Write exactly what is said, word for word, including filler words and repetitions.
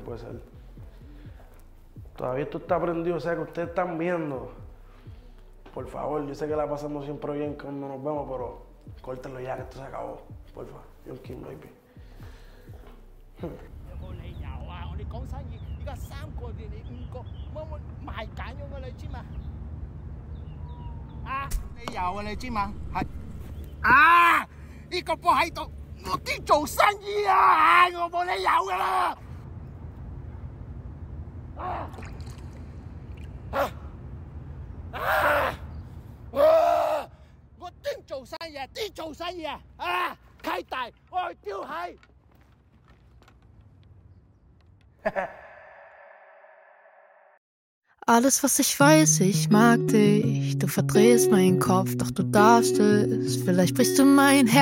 puede ser. Todavía esto está prendido, o sea que ustedes están viendo. Por favor, yo sé que la pasamos siempre bien cuando nos vemos, pero córtenlo ya, que esto se acabó. Por favor, John King baby. 有冇理由啊？我哋講生意，而家三個月你五個，乜乜賣緊咗嘅你知嘛？啊，理由啊你知嘛？係啊，呢個波喺度，我啲做生意啊，我冇理由㗎啦。啊啊啊！啊！我啲做生意啊，啲做生意啊，啊，太大，我丟係。 Alles, was ich weiß, ich mag dich. Du verdrehst meinen Kopf, doch du darfst es. Vielleicht brichst du mein Herz.